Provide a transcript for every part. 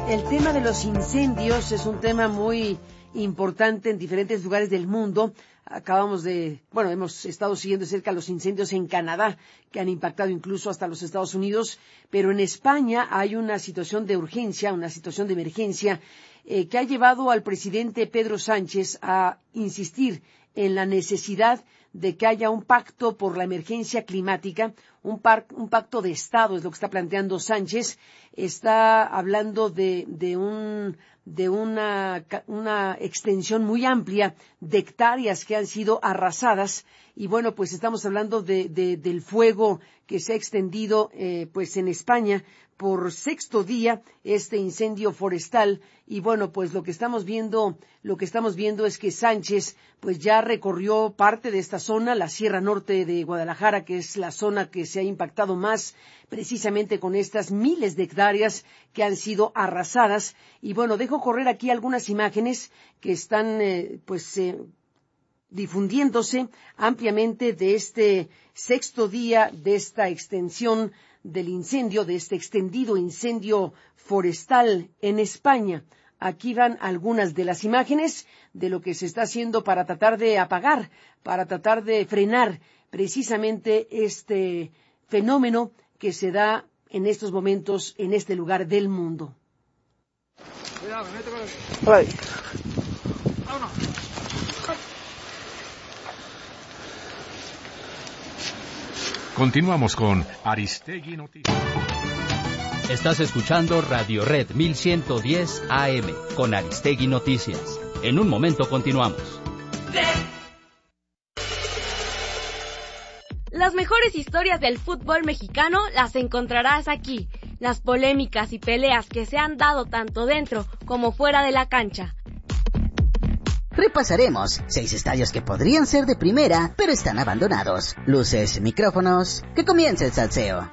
El tema de los incendios es un tema muy importante en diferentes lugares del mundo. Hemos estado siguiendo de cerca los incendios en Canadá, que han impactado incluso hasta los Estados Unidos, pero en España hay una situación de urgencia, una situación de emergencia, que ha llevado al presidente Pedro Sánchez a insistir en la necesidad de que haya un pacto por la emergencia climática, un pacto de Estado es lo que está planteando Sánchez. Está hablando de una extensión muy amplia de hectáreas que han sido arrasadas y bueno, pues estamos hablando del fuego que se ha extendido pues en España por sexto día, este incendio forestal, y bueno, pues lo que estamos viendo es que Sánchez pues ya recorrió parte de esta zona, la Sierra Norte de Guadalajara, que es la zona que se ha impactado más precisamente con estas miles de hectáreas que han sido arrasadas. Y bueno, dejo correr aquí algunas imágenes que están difundiéndose ampliamente de este sexto día de esta extensión del incendio, de este extendido incendio forestal en España. Aquí van algunas de las imágenes de lo que se está haciendo para tratar de apagar, para tratar de frenar precisamente este fenómeno que se da en estos momentos en este lugar del mundo. Cuidado, me meto por aquí. Vámonos. Continuamos con Aristegui Noticias. Estás escuchando Radio Red 1110 AM con Aristegui Noticias. En un momento continuamos. Las mejores historias del fútbol mexicano las encontrarás aquí. Las polémicas y peleas que se han dado tanto dentro como fuera de la cancha. Repasaremos 6 estadios que podrían ser de primera, pero están abandonados. Luces, micrófonos, que comience el salseo.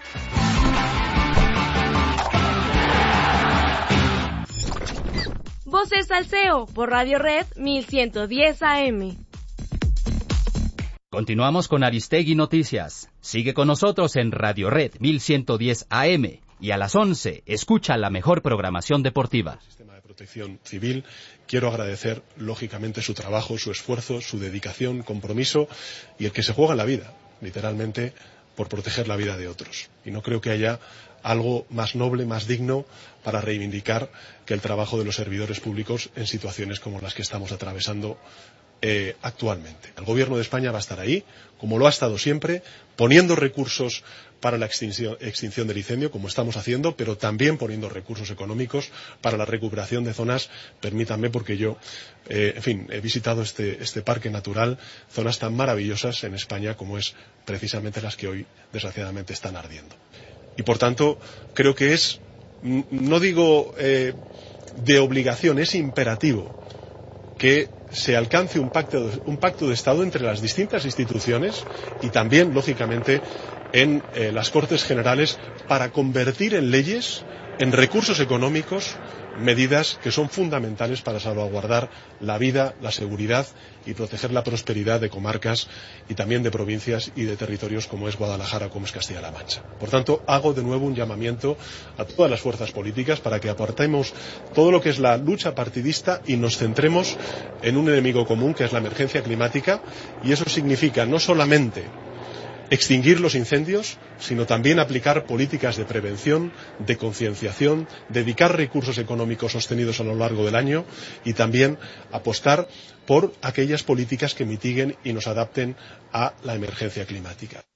Voces Salseo por Radio Red 1110 AM. Continuamos con Aristegui Noticias. Sigue con nosotros en Radio Red 1110 AM y a las 11 escucha la mejor programación deportiva. Protección Civil, quiero agradecer lógicamente su trabajo, su esfuerzo, su dedicación, compromiso y el que se juega en la vida, literalmente, por proteger la vida de otros. Y no creo que haya algo más noble, más digno para reivindicar que el trabajo de los servidores públicos en situaciones como las que estamos atravesando actualmente. El Gobierno de España va a estar ahí, como lo ha estado siempre, poniendo recursos para la extinción del incendio, como estamos haciendo, pero también poniendo recursos económicos para la recuperación de zonas, permítanme, porque yo, he visitado este parque natural, zonas tan maravillosas en España como es precisamente las que hoy, desgraciadamente, están ardiendo. Y, por tanto, creo que es, no digo de obligación, es imperativo que se alcance un pacto de Estado entre las distintas instituciones y también, lógicamente, en las Cortes Generales para convertir en leyes, en recursos económicos, medidas que son fundamentales para salvaguardar la vida, la seguridad y proteger la prosperidad de comarcas y también de provincias y de territorios como es Guadalajara, como es Castilla-La Mancha. Por tanto, hago de nuevo un llamamiento a todas las fuerzas políticas para que apartemos todo lo que es la lucha partidista y nos centremos en un enemigo común que es la emergencia climática, y eso significa no solamente extinguir los incendios, sino también aplicar políticas de prevención, de concienciación, dedicar recursos económicos sostenidos a lo largo del año y también apostar por aquellas políticas que mitiguen y nos adapten a la emergencia climática.